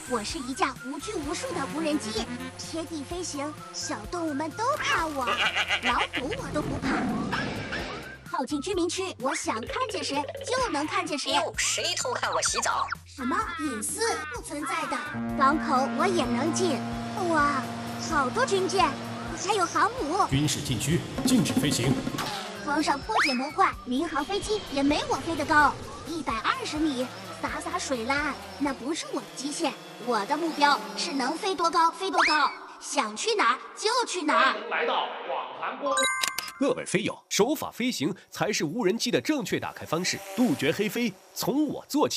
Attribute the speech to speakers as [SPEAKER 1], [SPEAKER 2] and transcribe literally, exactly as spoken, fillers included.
[SPEAKER 1] 我是一架无拘无束的无人机，贴地飞行，小动物们都怕我，老虎我都不怕。靠近居民区，我想看见谁就能看见谁。
[SPEAKER 2] 哟，谁偷看我洗澡？
[SPEAKER 1] 什么隐私不存在的？港口我也能进。哇，好多军舰，还有航母。
[SPEAKER 3] 军事禁区，禁止飞行。
[SPEAKER 1] 装上破解模块，民航飞机也没我飞得高，一百二十米。洒洒水啦，那不是我的极限。我的目标是能飞多高飞多高，想去哪儿就去哪儿。
[SPEAKER 4] 欢迎来到广寒宫。
[SPEAKER 5] 各位飞友，守法飞行才是无人机的正确打开方式，杜绝黑飞，从我做起。